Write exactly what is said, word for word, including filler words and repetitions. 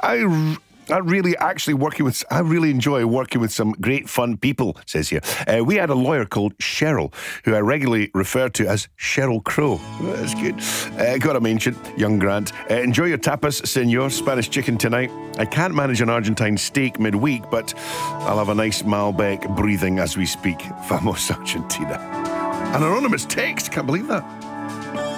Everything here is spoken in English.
I. I really actually working with, I really enjoy working with some great fun people, says here. Uh, we had a lawyer called Cheryl, who I regularly refer to as Cheryl Crow. Oh, that's good. Uh, gotta mention, young Grant. Uh, enjoy your tapas, senor. Spanish chicken tonight. I can't manage an Argentine steak midweek, but I'll have a nice Malbec breathing as we speak. Vamos, Argentina. An anonymous text, can't believe that.